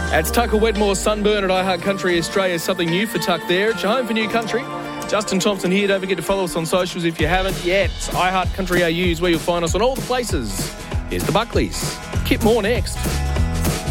It's Tucker Wedmore Sunburn at iHeart Country Australia. Something new for Tuck there. It's your home for new country. Justin Thompson here. Don't forget to follow us on socials if you haven't yet. iHeart Country AU is where you'll find us on all the places. Here's the Buckleys. Kip Moore next.